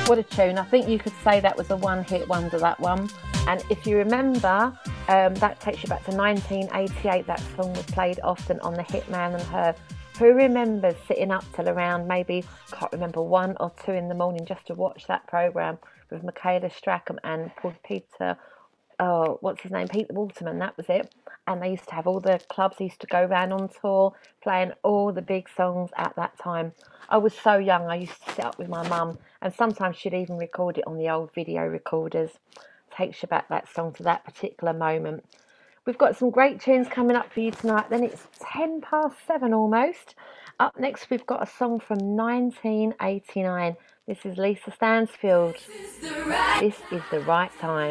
What a tune. I think you could say that was a one-hit wonder, that one. And if you remember, that takes you back to 1988. That song was played often on The Hitman and Her. Who remembers sitting up till around maybe, can't remember, 1 or 2 in the morning just to watch that programme with Michaela Strachan and Peter, oh, what's his name? Peter Waterman, that was it. And they used to have all the clubs, used to go around on tour playing all the big songs at that time. I was so young, I used to sit up with my mum, and sometimes she'd even record it on the old video recorders. Takes you back, that song, to that particular moment. We've got some great tunes coming up for you tonight. Then it's 7:07 almost. Up next, we've got a song from 1989. This is Lisa Stansfield. This is the right time.